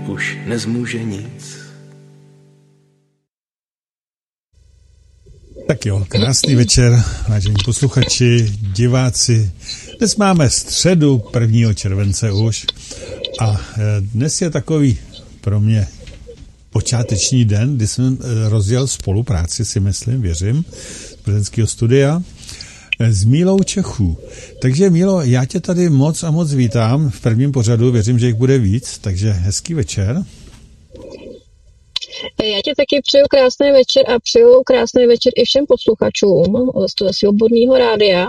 už nezmůže nic. Tak jo, krásný večer, vážení posluchači, diváci. Dnes máme středu 1. července už a dnes je takový pro mě počáteční den, kdy jsem rozjel spolupráci, si myslím, věřím, z Plzeňského studia s Mílou Čechů. Takže Mílo, já tě tady moc a moc vítám v prvním pořadu, věřím, že jich bude víc, takže hezký večer. Já ti taky přeju krásný večer a přeju krásný večer i všem posluchačům z toho svobodného rádia.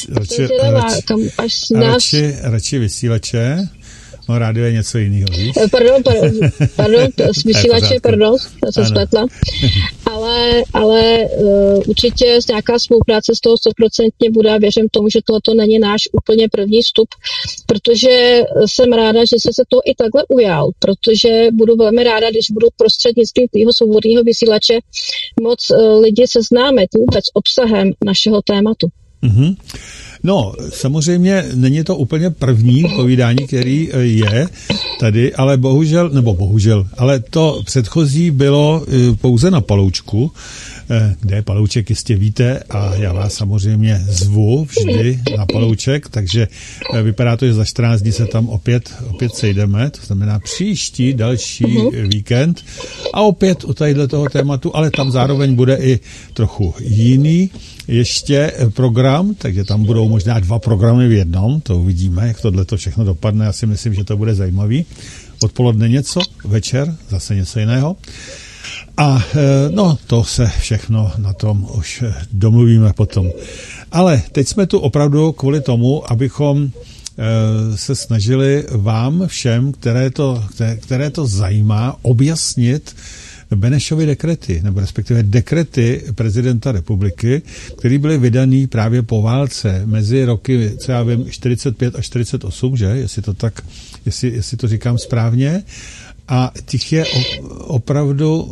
Radši vysílače. No, rádio je něco jiného, víš? Pardon, vysílače, já jsem spletla. Ale určitě nějaká spolupráce z toho 100% bude a věřím tomu, že tohle není náš úplně první vstup, protože jsem ráda, že jsi se toho i takhle ujal, protože budu velmi ráda, když budu prostřednictvím tvýho svobodného vysílače moc lidi seznámit vůbec obsahem našeho tématu. Mm-hmm. No, samozřejmě není to úplně první povídání, který je tady, ale bohužel, ale to předchozí bylo pouze na Paloučku, kde je Palouček, jistě víte, a já vás samozřejmě zvu vždy na Palouček, takže vypadá to, že za 14 dní se tam opět sejdeme, to znamená příští další víkend a opět u tadyhle toho tématu, ale tam zároveň bude i trochu jiný ještě program, takže tam budou možná 2 programy v jednom, to uvidíme, jak tohleto všechno dopadne, já si myslím, že to bude zajímavý. Odpoledne něco, večer zase něco jiného. A no, to se všechno na tom už domluvíme potom. Ale teď jsme tu opravdu kvůli tomu, abychom se snažili vám všem, které to zajímá, objasnit Benešovy dekrety, nebo respektive dekrety prezidenta republiky, které byly vydaný právě po válce mezi roky, co já vím, 45 a 48, že? Jestli to říkám správně. A těch je opravdu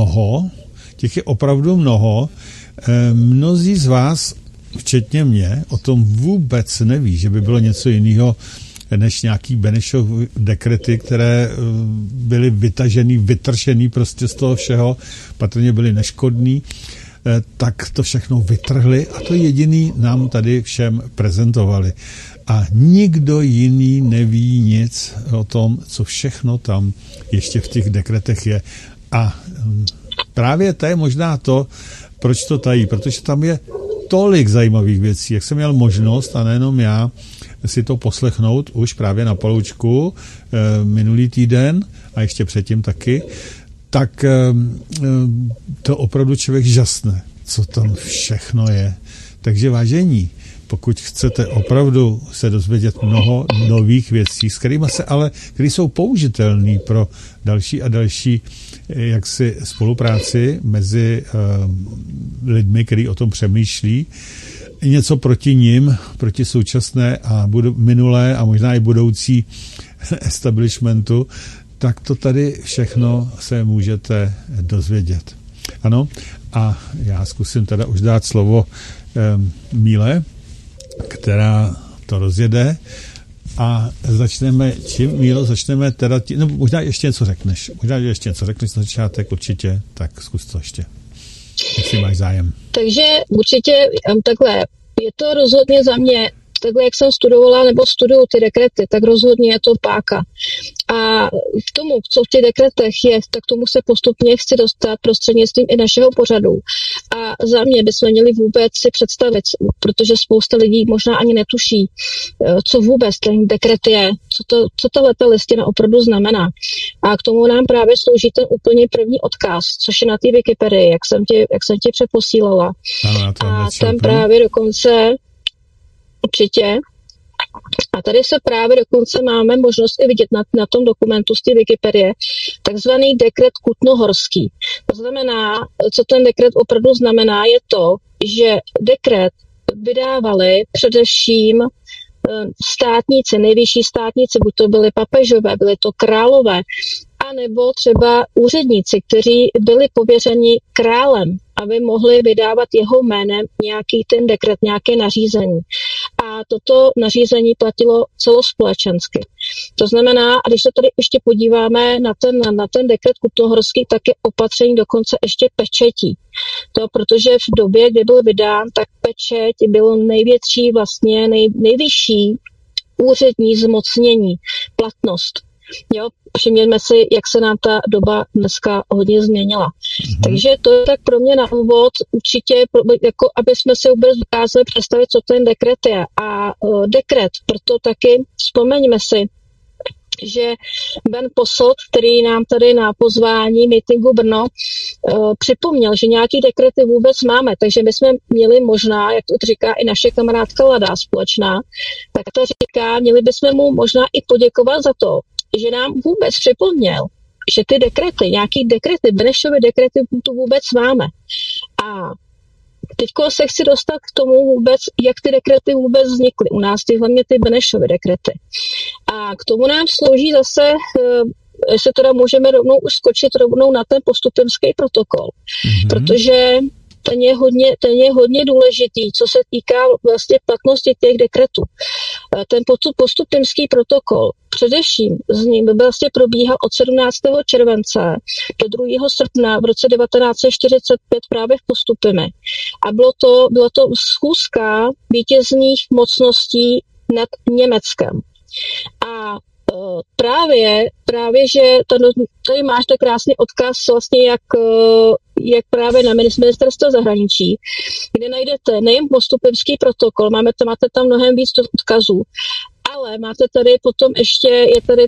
mnoho. Mnozí z vás, včetně mě, o tom vůbec neví, že by bylo něco jiného než nějaký Benešov dekrety, které byly vytržený prostě z toho všeho, patrně byly neškodný, tak to všechno vytrhli a to jediný nám tady všem prezentovali. A nikdo jiný neví nic o tom, co všechno tam ještě v těch dekretech je. A právě to je možná to, proč to tají, protože tam je tolik zajímavých věcí, jak jsem měl možnost, a nejenom já, si to poslechnout už právě na Paloučku minulý týden a ještě předtím taky, tak to opravdu člověk žasne, co tam všechno je. Takže vážení, pokud chcete opravdu se dozvědět mnoho nových věcí, s kterými které jsou použitelné pro další a další jaksi spolupráci mezi lidmi, kteří o tom přemýšlí, něco proti nim, proti současné a minulé a možná i budoucí establishmentu, tak to tady všechno se můžete dozvědět. Ano, a já zkusím teda už dát slovo Míle, která to rozjede a začneme, čím, Mílo, začneme teda, možná ještě něco řekneš na začátek určitě, tak zkus to ještě, jestli máš zájem. Takže určitě takhle, je to rozhodně za mě, takhle jak jsem studovala nebo studuju ty dekrety, tak rozhodně je to páka. A k tomu, co v těch dekretech je, tak tomu se postupně chci dostat prostřednictvím i našeho pořadu. A za mě bychom měli vůbec si představit, protože spousta lidí možná ani netuší, co vůbec ten dekret je, co tato listina opravdu znamená. A k tomu nám právě slouží ten úplně první odkaz, což je na té Wikipedii, jak jsem ti přeposílala. A tam právě dokonce určitě. A tady se právě dokonce máme možnost i vidět na tom dokumentu z té Wikipedie takzvaný dekret Kutnohorský. To znamená, co ten dekret opravdu znamená, je to, že dekret vydávali především státníci, nejvyšší státníci, buď to byli papežové, byli to králové, anebo třeba úředníci, kteří byli pověřeni králem, aby mohli vydávat jeho jménem nějaký ten dekret, nějaké nařízení. a toto nařízení platilo celospolečensky. To znamená, a když se tady ještě podíváme na ten dekret Kutnohorský, tak je opatření dokonce ještě pečetí. To, protože v době, kdy byl vydán, tak pečeť byl největší, vlastně nejvyšší úřední zmocnění, platnost. Jo, všimněme si, jak se nám ta doba dneska hodně změnila. Takže to je tak pro mě na úvod určitě, jako aby jsme si vůbec dokázali představit, co ten dekret je. A dekret, proto taky vzpomeňme si, že Ben Posselt, který nám tady na pozvání mítinku Brno připomněl, že nějaký dekrety vůbec máme, takže my jsme měli možná, jak to říká i naše kamarádka Lada společná, tak ta říká, měli bychom mu možná i poděkovat za to, že nám vůbec připomněl, že ty dekrety, nějaký dekrety, Benešovy dekrety tu vůbec máme. A teďko se chci dostat k tomu vůbec, jak ty dekrety vůbec vznikly. U nás hlavně ty Benešovy dekrety. A k tomu nám slouží zase, jestli teda můžeme rovnou už skočit rovnou na ten postupimský protokol. Protože ten je hodně důležitý, co se týká vlastně platnosti těch dekretů. Ten postupimský protokol především z ním vlastně probíhal od 17. července do 2. srpna v roce 1945 právě v Postupimi. A bylo to schůzka vítězných mocností nad Německem. A právě, že tady máš tak krásný odkaz vlastně, jak právě na ministerstvo zahraničí, kde najdete nejen postupimský protokol, máte tam mnohem víc odkazů, ale máte tady potom ještě, je tady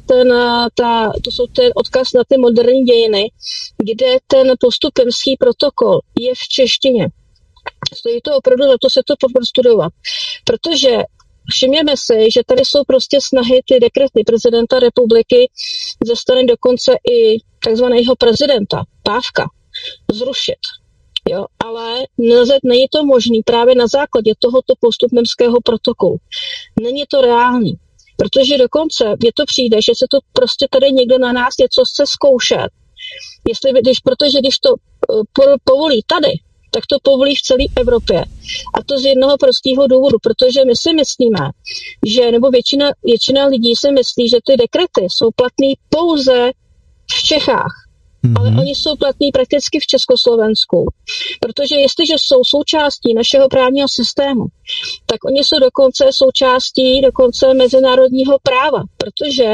ten odkaz na ty moderní dějiny, kde ten postupimský protokol je v češtině. Stojí to opravdu za to se to prostudovat, protože všimněme si, že tady jsou prostě snahy ty dekrety prezidenta republiky ze strany dokonce i takzvaného prezidenta Pávka zrušit. Jo, ale není to možný právě na základě tohoto postupimského protokolu. Není to reálný, protože dokonce je to přijde, že se to prostě tady někdo na nás něco chce zkoušet. Protože když to povolí tady, tak to povolí v celé Evropě. A to z jednoho prostého důvodu, protože my si myslíme, nebo většina lidí si myslí, že ty dekrety jsou platný pouze v Čechách. Ale oni jsou platní prakticky v Československu. Protože jestliže jsou součástí našeho právního systému, tak oni jsou dokonce součástí mezinárodního práva. Protože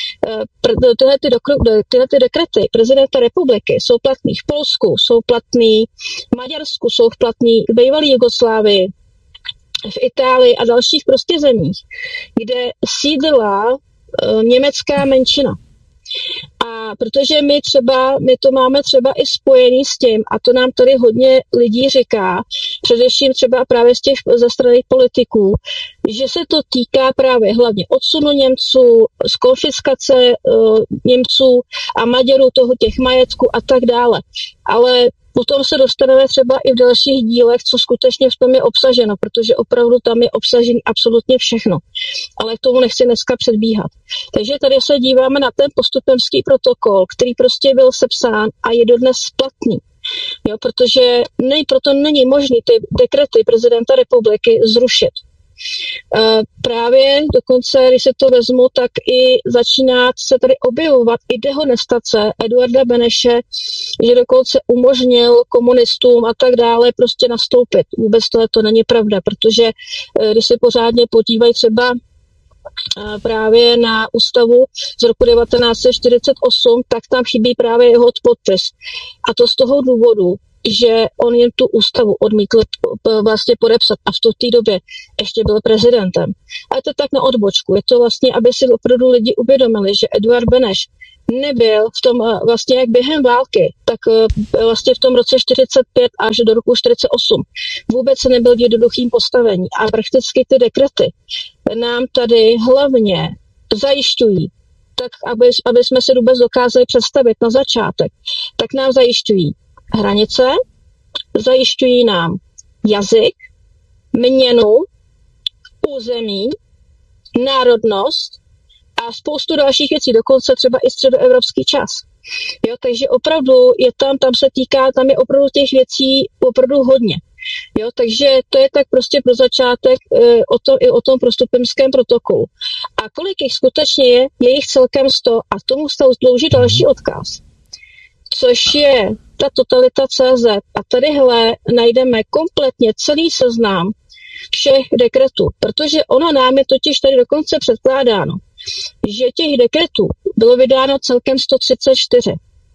tyhle ty dekrety prezidenta republiky jsou platný v Polsku, jsou platný v Maďarsku, jsou platný v bývalé Jugoslávii, v Itálii a dalších prostě zemích, kde sídlila německá menšina. A protože my to máme třeba i spojený s tím, a to nám tady hodně lidí říká, především třeba právě ze strany politiků, že se to týká právě hlavně odsunu Němců, z konfiskace Němců a Maďarů těch majetků a tak dále. Ale potom se dostaneme třeba i v dalších dílech, co skutečně v tom je obsaženo, protože opravdu tam je obsažený absolutně všechno. Ale k tomu nechci dneska předbíhat. Takže tady se díváme na ten postupimský protokol, který prostě byl sepsán a je dodnes platný. Jo, protože proto není možné ty dekrety prezidenta republiky zrušit. Právě dokonce, když se to vezmu, tak i začíná se tady objevovat i dehonestace Eduarda Beneše, že dokonce umožnil komunistům a tak dále prostě nastoupit. Vůbec to není pravda, protože když se pořádně podívají třeba právě na ústavu z roku 1948, tak tam chybí právě jeho podpis. A to z toho důvodu, že on jen tu ústavu odmítl vlastně podepsat a v té době ještě byl prezidentem. A je to tak na odbočku. Je to vlastně, aby si opravdu lidi uvědomili, že Eduard Beneš nebyl v tom vlastně jak během války, tak vlastně v tom roce 45 až do roku 48 vůbec nebyl v jednoduchým postavení. A prakticky ty dekrety nám tady hlavně zajišťují, tak aby jsme si vůbec dokázali představit na začátek, tak nám zajišťují hranice, zajišťují nám jazyk, měnu, území, národnost a spoustu dalších věcí, dokonce třeba i středoevropský čas. Jo, takže opravdu tam je opravdu těch věcí opravdu hodně. Jo, takže to je tak prostě pro začátek o tom prostupimském protokolu. A kolik jich skutečně je jich celkem 100 a tomu slouží další odkaz, což je ta totalita.cz a tadyhle najdeme kompletně celý seznam všech dekretů, protože ono nám je totiž tady dokonce předkládáno, že těch dekretů bylo vydáno celkem 134.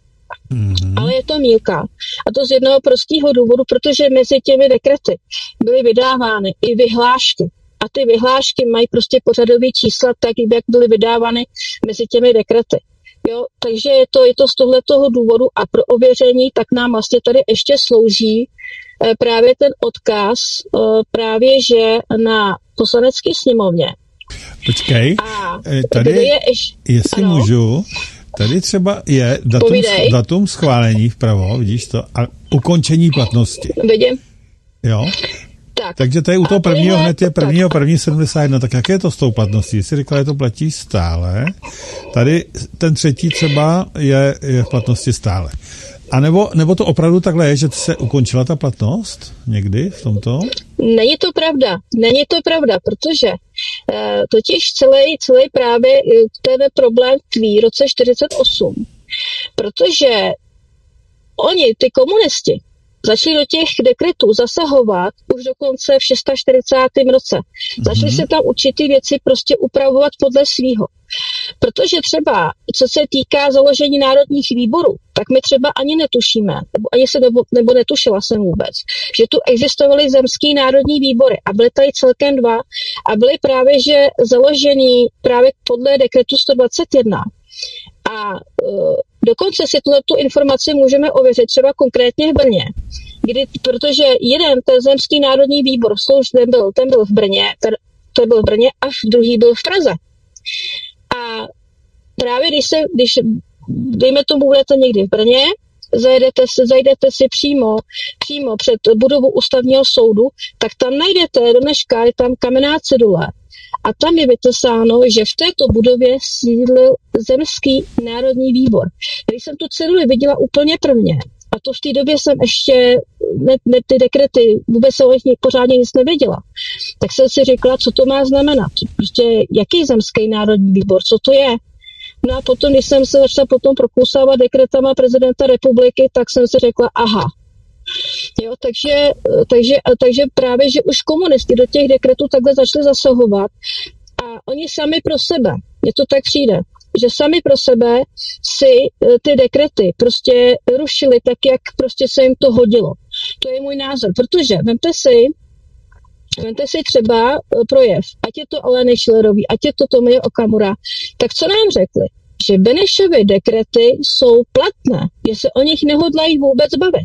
Ale je to mýlka. A to z jednoho prostého důvodu, protože mezi těmi dekrety byly vydávány i vyhlášky. A ty vyhlášky mají prostě pořadové čísla tak, jak byly vydávány mezi těmi dekrety. Jo, takže je to z tohletoho důvodu a pro ověření tak nám vlastně tady ještě slouží právě ten odkaz právě, že na poslanecké sněmovně. Počkej, tady, jestli ano? Můžu, tady třeba je datum schválení vpravo, vidíš to, a ukončení platnosti. Vidím. Jo. Takže to je u toho prvního, hned je první 71, tak jak je to s tou platností? Jsi říkala, že to platí stále, tady ten třetí třeba je v platnosti stále. A nebo to opravdu takhle je, že se ukončila ta platnost někdy v tomto? Není to pravda, protože totiž celý právě ten problém tví v roce 48, protože oni, ty komunisti, začali do těch dekretů zasahovat už dokonce v 46. roce. Začali se tam určitý věci prostě upravovat podle svýho. Protože třeba, co se týká založení národních výborů, tak my třeba ani netušíme, nebo netušila jsem vůbec, že tu existovaly zemský národní výbory a byly tady celkem 2 a byly právě, že založený právě podle dekretu 121. A dokonce si tu informaci můžeme ověřit třeba konkrétně v Brně, protože jeden ten zemský národní výbor ten byl v Brně a druhý byl v Praze. A právě když dejme tomu, budete někdy v Brně, zajdete si přímo před budovu ústavního soudu, tak tam najdete, do dneška je tam kamenná cedule a tam je vytesáno, že v této budově sídlil zemský národní výbor. Když jsem tu ceduli viděla úplně prvně, a to v té době jsem ještě ty dekrety, vůbec jsem o nich pořádně nic nevěděla, tak jsem si řekla, co to má znamenat. Prostě jaký zemský národní výbor, co to je? No a potom, když jsem se začala potom prokousávat dekretama prezidenta republiky, tak jsem si řekla, aha. Jo, takže právě, že už komunisti do těch dekretů takhle začali zasahovat a oni sami pro sebe, mně to tak přijde, že sami pro sebe si ty dekrety prostě rušili tak, jak prostě se jim to hodilo. To je můj názor, protože vemte si třeba projev, ať je to Aleny Schillerový, ať je to Tomio Okamura, tak co nám řekli? Že Benešovy dekrety jsou platné, že se o nich nehodlají vůbec bavit.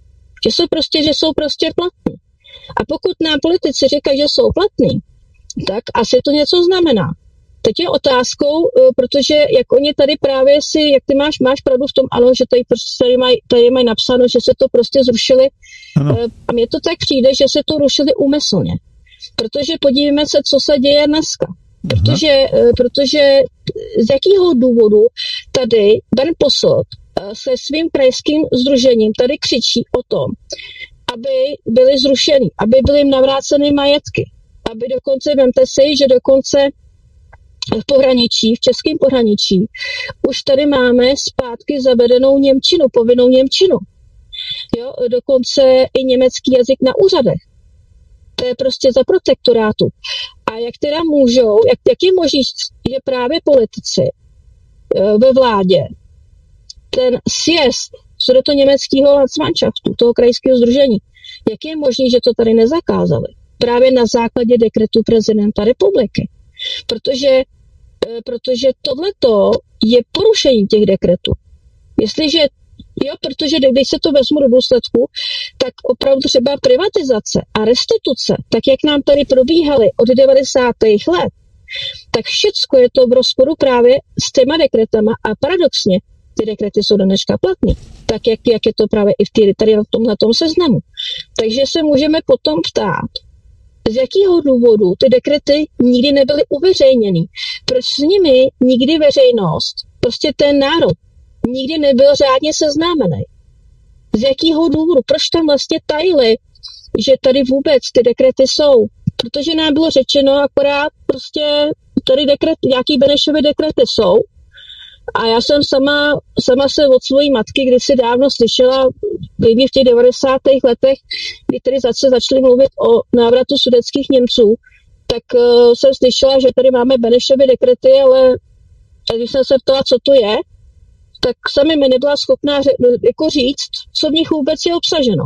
Že jsou prostě platní. A pokud nám politici říkají, že jsou platní, tak asi to něco znamená. Teď je otázkou, protože jak oni tady právě jak ty máš pravdu v tom, ano, že tady mají napsáno, že se to prostě zrušili. Ano. A mně to tak přijde, že se to rušili úmyslně. Protože podívejme se, co se děje dneska. Protože z jakého důvodu tady Ben Posselt se svým krajským sdružením tady křičí o tom, aby byly zrušeny, aby byly jim navráceny majetky, aby dokonce, vemte si, že dokonce v pohraničí, v českém pohraničí, už tady máme zpátky zavedenou němčinu, povinnou němčinu. Jo, dokonce i německý jazyk na úřadech. To je prostě za protektorátu. A jak teda můžou, jak je možný, že právě politici ve vládě ten sjezd sudetoněmeckého Landsmannschaftu, toho krajského sdružení, jak je možný, že to tady nezakázali? Právě na základě dekretu prezidenta republiky. Protože tohleto je porušení těch dekretů. Protože když se to vezmu do důsledku, tak opravdu třeba privatizace a restituce, tak jak nám tady probíhaly od 90. let, tak všecko je to v rozporu právě s těma dekretama a paradoxně ty dekrety jsou do dneška platný. Tak jak je to právě i tady na tomhletom seznamu. Takže se můžeme potom ptát, z jakého důvodu ty dekrety nikdy nebyly uveřejněny. Proč s nimi nikdy veřejnost, prostě ten národ, nikdy nebyl řádně seznámený. Z jakého důvodu? Proč tam vlastně tajili že tady vůbec ty dekrety jsou. Protože nám bylo řečeno akorát prostě tady nějaký Benešovy dekrety jsou. A já jsem sama se od svojí matky kdysi dávno slyšela, kdyby v těch 90. letech, kdy tady začali mluvit o návratu sudetských Němců, tak jsem slyšela, že tady máme Benešovy dekrety, ale když jsem se ptala, co to je, tak sami mi nebyla schopná jako říct, co v nich vůbec je obsaženo.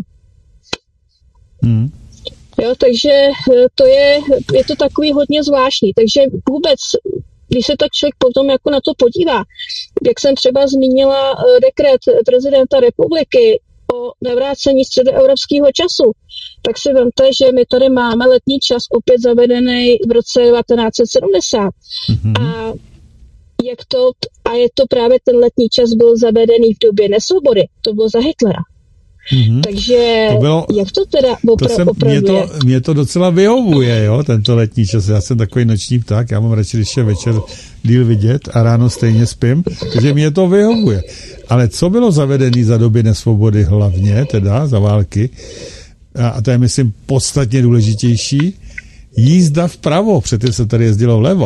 Jo, takže je to takový hodně zvláštní. Takže vůbec, když se tak člověk potom jako na to podívá, jak jsem třeba zmínila dekret prezidenta republiky o navrácení středoevropského času, tak si vemte, že my tady máme letní čas opět zavedený v roce 1970. A je to právě ten letní čas byl zavedený v době nesvobody. To bylo za Hitlera. Takže jak to teda opravdu je? Mě to docela vyhovuje, jo, tento letní čas. Já jsem takový noční pták, já mám radši, když je večer díl vidět a ráno stejně spím, takže mě to vyhovuje. Ale co bylo zavedené za doby nesvobody hlavně, teda za války, a to je, myslím, podstatně důležitější, jízda vpravo, protože se tady jezdilo vlevo.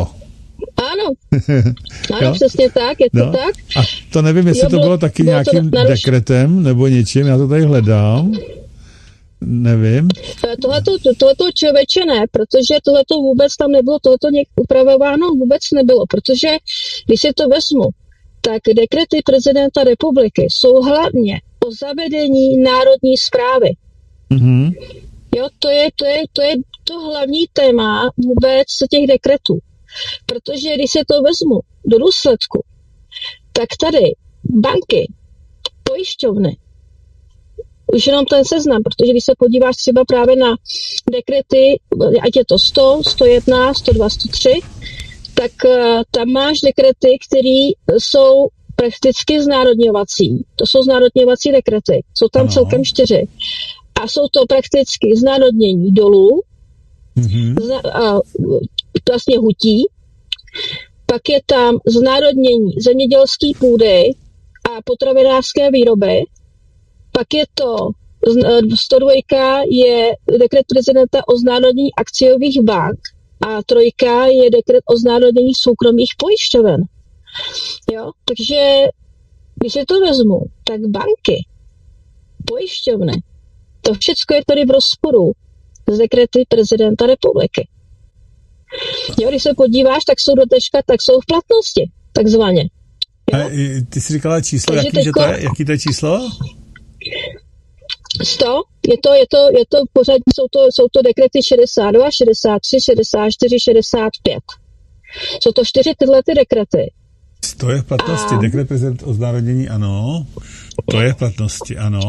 Ano, přesně tak, je to tak. A to nevím, jestli to bylo taky nějakým dekretem nebo něčím, já to tady hledám. Nevím. Tohleto člověče ne, protože tohleto vůbec tam nebylo, tohleto upravováno vůbec nebylo, protože když si to vezmu, tak dekrety prezidenta republiky jsou hlavně o zavedení národní správy. Jo, to je to hlavní téma vůbec těch dekretů. Protože když se to vezmu do důsledku, tak tady banky, pojišťovny, už jenom ten seznam, protože když se podíváš třeba právě na dekrety, ať je to 100, 101, 102, 103, tak tam máš dekrety, které jsou prakticky znárodňovací. To jsou znárodňovací dekrety. Jsou tam celkem 4. A jsou to prakticky znárodnění dolů, vlastně hutí, pak je tam znárodnění zemědělské půdy a potravinářské výroby, pak je to 102 je dekret prezidenta o znárodnění akciových bank a 3 je dekret o znárodnění soukromých pojišťoven. Jo? Takže když si to vezmu, tak banky, pojišťovny, to všechno je tady v rozporu z dekrety prezidenta republiky. Jo, když se podíváš, tak jsou dotečka, tak jsou v platnosti, takzvaně. Jo? A ty jsi říkala číslo, jaký to je číslo? 100, je to pořád, jsou to dekrety 62, 63, 64, 65. Jsou to 4 tyhle ty dekrety. To je v platnosti, dekret prezident o znárodnění, ano. To je v platnosti, ano.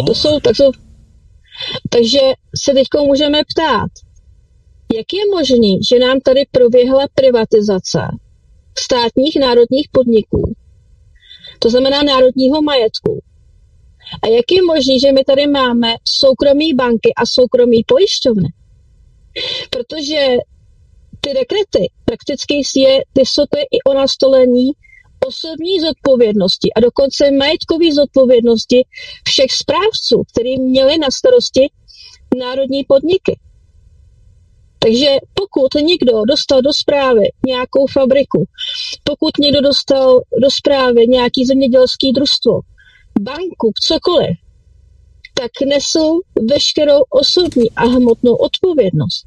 Takže se teďko můžeme ptát, jak je možné, že nám tady proběhla privatizace státních národních podniků, to znamená národního majetku. A jak je možné, že my tady máme soukromé banky a soukromé pojišťovny? Protože ty dekrety prakticky jsou to i o nastolení osobní zodpovědnosti a dokonce majetkové zodpovědnosti všech správců, kteří měli na starosti národní podniky. Takže pokud někdo dostal do správy nějakou fabriku, pokud někdo dostal do správy nějaký zemědělský družstvo, banku, cokoliv, tak nesou veškerou osobní a hmotnou odpovědnost.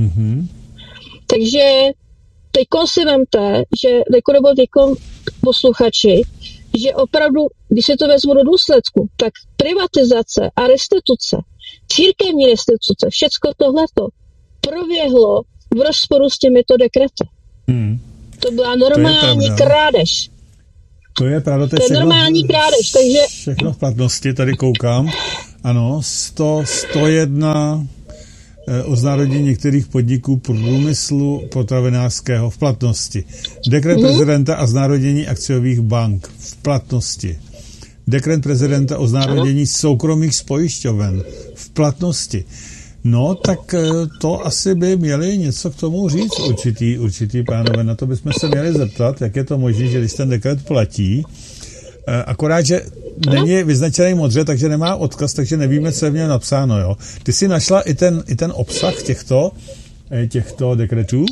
Takže teďko si vemte, že teďko posluchači, že opravdu, když se to vezmu do důsledku, tak privatizace a restituce, církevní restituce, všecko tohleto proběhlo v rozporu s těmito dekrety. To byla normální krádež. To je pravda, to je normální krádež, takže... Všechno v platnosti, tady koukám. Ano, 101 o znárodnění některých podniků průmyslu potravinářského v platnosti. Dekret prezidenta o znárodnění akciových bank v platnosti. Dekret prezidenta o znárodnění soukromých pojišťoven v platnosti. No, tak to asi by měli něco k tomu říct určitý pánové. Na to bychom se měli zeptat, jak je to možné, že když ten dekret platí, akorát, že není vyznačený modře, takže nemá odkaz, takže nevíme, co je v něm napsáno, jo. Ty jsi našla i ten obsah těchto dekretů?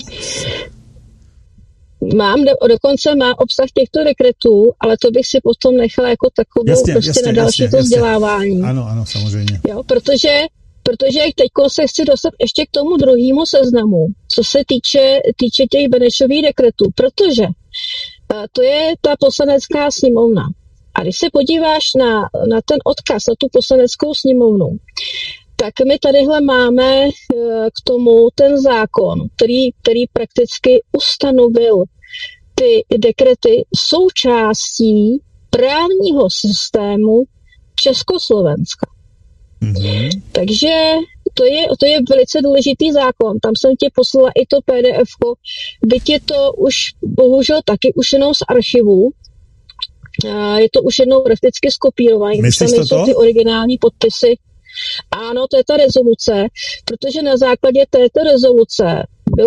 Dokonce má obsah těchto dekretů, ale to bych si potom nechala jako takovou jasně, na další vzdělávání. Ano, samozřejmě. Jo, protože teď se chci dostat ještě k tomu druhému seznamu, co se týče těch Benešových dekretů, protože to je ta poslanecká sněmovna. A když se podíváš na ten odkaz, na tu poslaneckou sněmovnu, tak my tadyhle máme k tomu ten zákon, který prakticky ustanovil ty dekrety součástí právního systému Československa. Mm-hmm. Takže to je velice důležitý zákon. Tam jsem ti poslala i to PDF-ko, byť je to už bohužel taky už jenom z archivu. Je to už jednou prakticky skopírovaný. Myslíš tam jsou ty originální podpisy. Ano, to je ta rezoluce, protože na základě této rezoluce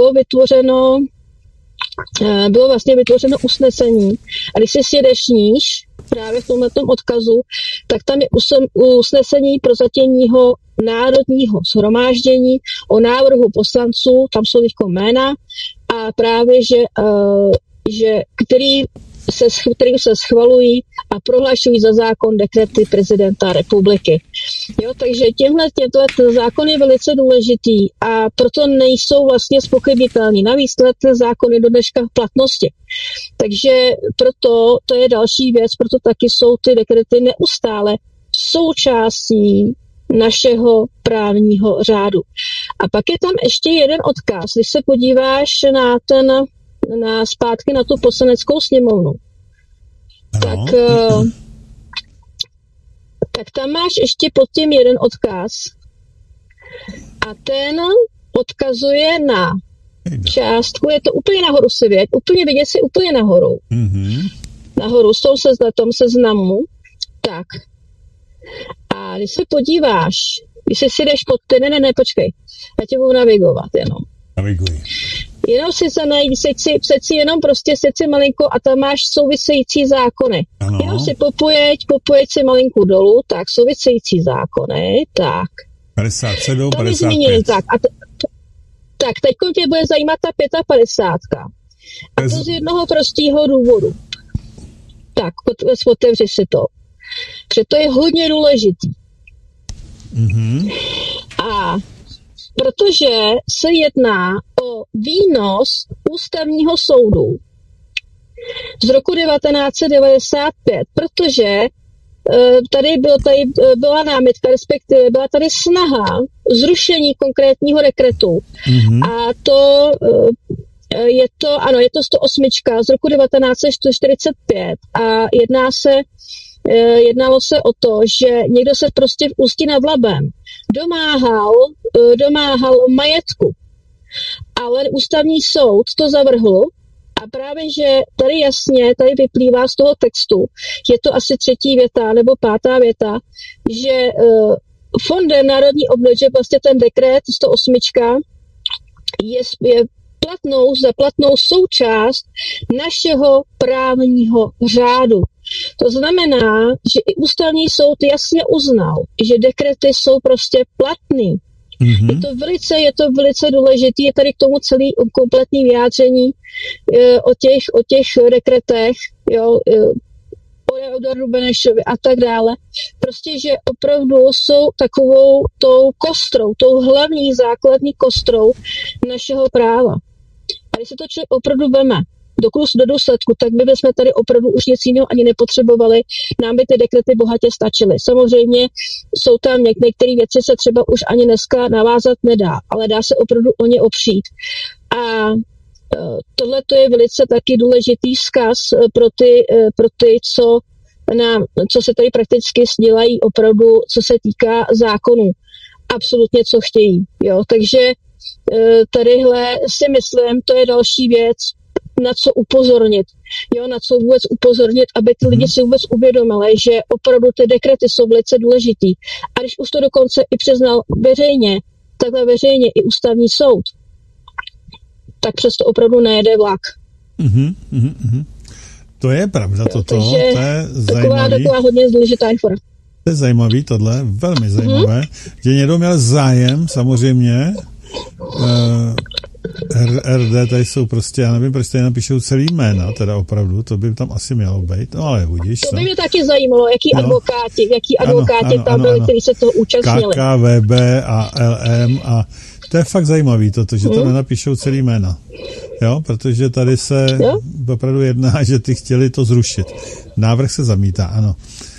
bylo vlastně vytvořeno usnesení. A když si sjedeš níž, právě v tomhletom odkazu, tak tam je usnesení prozatímního národního shromáždění o návrhu poslanců, tam jsou jako jména a právě, kterým se schvalují a prohlašují za zákon dekrety prezidenta republiky. Jo, takže ten zákon je velice důležitý a proto nejsou vlastně zpochybnitelní. Navíc ten zákon je do dneška v platnosti. Takže proto to je další věc, proto taky jsou ty dekrety neustále součástí našeho právního řádu. A pak je tam ještě jeden odkaz, když se podíváš zpátky na tu poslaneckou sněmovnu. No. Tak tam máš ještě pod tím jeden odkaz a ten odkazuje na částku, je to úplně nahoru si věď, vidět si úplně nahoru. Mm-hmm. Nahoru s tom seznamu. Tak. A když se podíváš, když si jdeš pod ty, ne, počkej, já tě budu navigovat jenom. Naviguji. Jenom si zanajdi, přeci jenom prostě si malinko a tam máš související zákony. Ano. Jenom si popojeď si malinko dolů, tak související zákony, tak. 57, 55. Tak, teď tě bude zajímat ta 55. A to z jednoho prostého důvodu. Tak, otevři si to. Protože to je hodně důležitý. Mm-hmm. A protože se jedná o výnos ústavního soudu z roku 1995, protože tady byla námitka, respektive byla tady snaha zrušení konkrétního dekretu. Mm-hmm. A to je to 108 z roku 1945 a jednalo se o to, že někdo se prostě v Ústí nad Labem domáhal majetku. Ale ústavní soud to zavrhl a právě, že tady vyplývá z toho textu, je to asi 3. věta nebo 5. věta, že Fondem národní obnovy, že vlastně ten dekret 108 je platnou součást našeho právního řádu. To znamená, že i ústavní soud jasně uznal, že dekrety jsou prostě platný. Mm-hmm. Je to velice důležité, je tady k tomu celý kompletní vyjádření o těch dekretech, jo, o Eduardu Benešovi a tak dále. Prostě, že opravdu jsou takovou tou kostrou, tou hlavní základní kostrou našeho práva. A když se to člověk opravdu veme do důsledku, tak by jsme tady opravdu už nic jiného ani nepotřebovali, nám by ty dekrety bohatě stačily. Samozřejmě jsou tam některé věci, se třeba už ani dneska navázat nedá, ale dá se opravdu o ně opřít. A tohle to je velice taky důležitý vzkaz pro ty, co se tady prakticky dělají opravdu, co se týká zákonů. Absolutně, co chtějí. Jo? Takže tadyhle si myslím, to je další věc, na co upozornit. Jo, na co vůbec upozornit, aby ty lidi si vůbec uvědomili, že opravdu ty dekrety jsou velice důležitý. A když už to dokonce i přiznal takhle veřejně i ústavní soud, tak přesto opravdu nejede vlak. To je pravda, toto. To je zajímavý. Taková hodně důležitá informace. To je zajímavý, tohle, velmi zajímavé, že někdo měl zájem, samozřejmě, RD, tady jsou prostě, já nevím, proč tady napíšou celý jména, teda opravdu, to by tam asi mělo být, no ale budíš. To by mě taky zajímalo, jaký advokáti tam byli, kteří se toho účastnili. KKVB a LM a to je fakt zajímavý toto, že tam nenapíšou celý jména, jo, protože tady se opravdu jedná, že ty chtěli to zrušit. Návrh se zamítá, ano.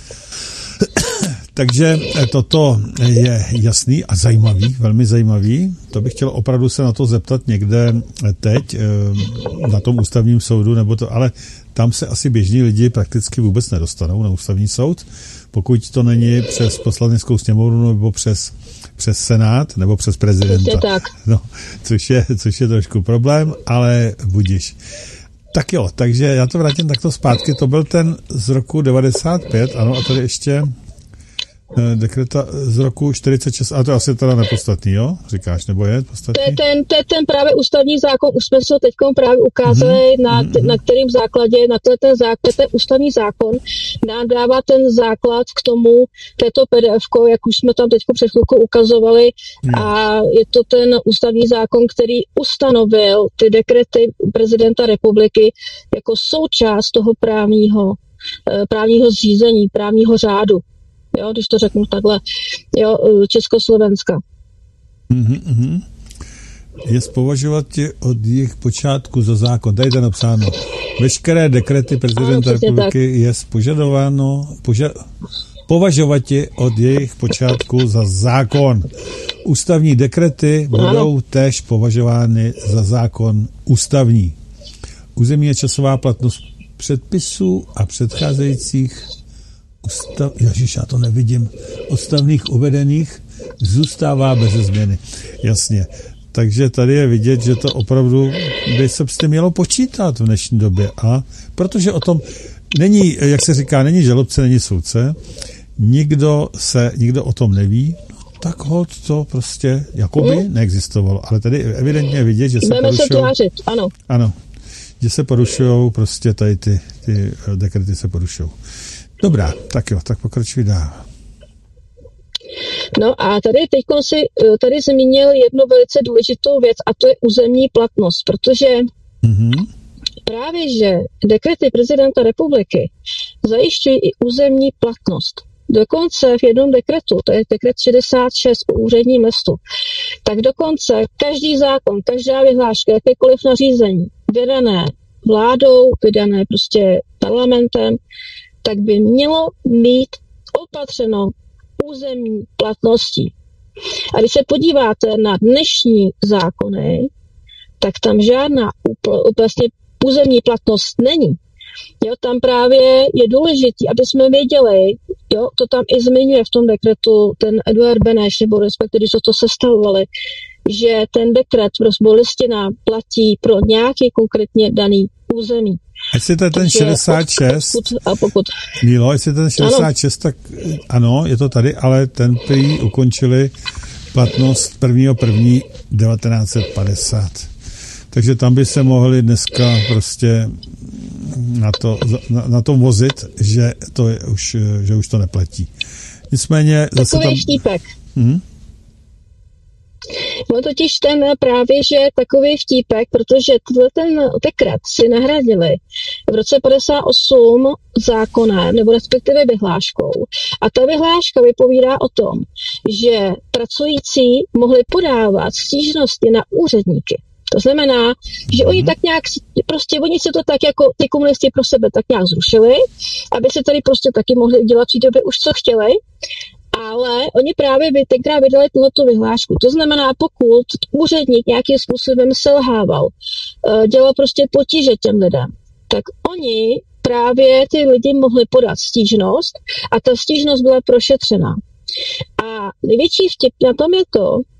Takže toto je jasný a zajímavý, velmi zajímavý. To bych chtěl opravdu se na to zeptat někde teď, na tom ústavním soudu, nebo to, ale tam se asi běžní lidi prakticky vůbec nedostanou na ústavní soud, pokud to není přes poslaneckou sněmovnu nebo přes senát nebo přes prezidenta. No, což je trošku problém, ale budiš. Tak jo, takže já to vrátím takto zpátky. To byl ten z roku 95, ano, a tady ještě dekreta z roku 46, ale to je asi teda nepodstatný, jo? Říkáš, nebo je podstatný? To je ten právě ústavní zákon, už jsme se ho teď právě ukázali, na kterým základě, ten ústavní zákon nám dává ten základ k tomu, této PDF-ko, jak už jsme tam teď před chvilkou ukazovali, a je to ten ústavní zákon, který ustanovil ty dekrety prezidenta republiky jako součást toho právního zřízení, právního řádu. Jo, když to řeknu takhle, jo, Československa. Je považovat tě od jejich počátku za zákon. Tady je to napsáno. Veškeré dekrety prezidenta republiky je považovat tě od jejich počátku za zákon. Ústavní dekrety budou též považovány za zákon ústavní. Územní a časová platnost předpisů a předcházejících já to nevidím, odstavných uvedených zůstává bez změny. Jasně. Takže tady je vidět, že to opravdu by se s tím mělo počítat v dnešní době. A protože o tom není, jak se říká, není žalobce, není soudce, nikdo o tom neví, tak holt to prostě jakoby neexistovalo. Ale tady evidentně vidět, že se porušují. Ano. Že se porušují prostě tady ty dekrety se porušují. Dobrá, tak jo, tak pokračuj dál. No a tady zmínil jednu velice důležitou věc, a to je územní platnost, protože právě, že dekrety prezidenta republiky zajišťují i územní platnost. Dokonce v jednom dekretu, to je dekret 66 o úředním listu, tak dokonce každý zákon, každá vyhláška, jakékoliv nařízení, vydané vládou, vydané prostě parlamentem, tak by mělo mít opatřeno územní platností. A když se podíváte na dnešní zákony, tak tam žádná vlastně územní platnost není. Jo, tam právě je důležité, aby jsme věděli, jo, to tam i zmiňuje v tom dekretu ten Eduard Beneš, nebo respektive, když to sestavovali, že ten dekret prostě listina platí pro nějaký konkrétně daný území. Jestli to je ten 66, Mílo, jestli ten 66, tak ano, je to tady, ale ten prý ukončili platnost 1.1.1950. Takže tam by se mohli dneska prostě na to vozit, že už to neplatí. Nicméně zase takový tam... štípek. No totiž ten právě, že takový vtípek, protože ten dekret si nahradili v roce 58 zákonem, nebo respektive vyhláškou. A ta vyhláška vypovídá o tom, že pracující mohli podávat stížnosti na úředníky. To znamená, že oni tak nějak, prostě oni se to tak jako ty komunisti pro sebe tak nějak zrušili, aby se tady prostě taky mohli udělat v té době už co chtěli. Ale oni právě tenkrát vydali tuhletu vyhlášku. To znamená, pokud úředník nějakým způsobem selhával, dělal prostě potíže těm lidem, tak oni právě ty lidi mohli podat stížnost a ta stížnost byla prošetřená. A největší vtip na tom je to,